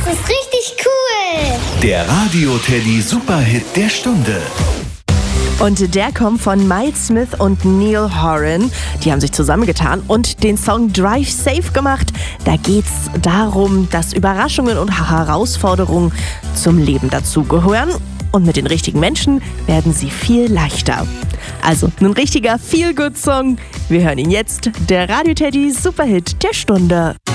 ist richtig cool. Der Radio-Teddy Superhit der Stunde. Und der kommt von Miles Smith und Neil Horan. Die haben sich zusammengetan und den Song Drive Safe gemacht. Da geht's darum, dass Überraschungen und Herausforderungen zum Leben dazugehören. Und mit den richtigen Menschen werden sie viel leichter. Also ein richtiger Feel-Good-Song. Wir hören ihn jetzt. Der Radio-Teddy Superhit der Stunde.